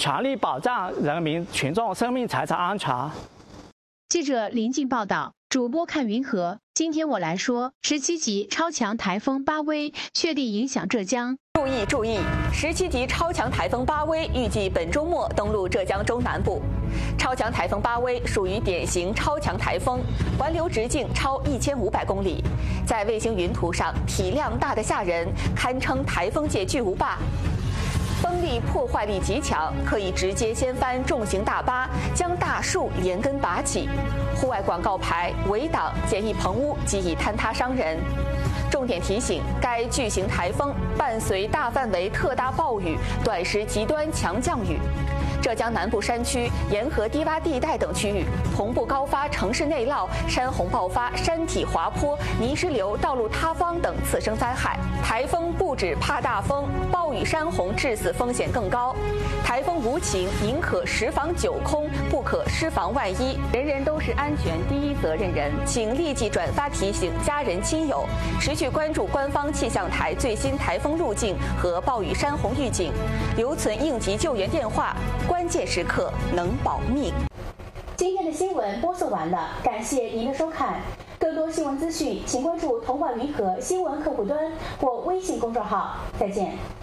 全力保障人民群众生命财产安全。 记者林静报道，主播看云和。今天我来说，17级超强台风巴威确定影响浙江。 注意！17级超强台风巴威预计本周末登陆浙江中南部。超强台风巴威属于典型超强台风，环流直径超1500公里，在卫星云图上体量大得吓人，堪称台风界巨无霸。风力破坏力极强，可以直接掀翻重型大巴，将大树连根拔起。户外广告牌、围挡、简易棚屋极易坍塌伤人。重点提醒：该巨型台风伴随大范围特大暴雨、短时极端强降雨。浙江南部山区、沿河低洼地带等区域同步高发城市内涝、山洪爆发、山体滑坡、泥石流、道路塌方等次生灾害。台风不止怕大风，暴雨山洪致死风险更高。台风无情，宁可10防9空，不可失防万一。人人都是安全第一责任人，请立即转发提醒家人亲友，持续关注官方气象台最新台风路径和暴雨山洪预警，留存应急救援电话，关键时刻能保命。 今天的新闻播送完了，感谢您的收看。更多新闻资讯，请关注童话云和新闻客户端或微信公众号。再见。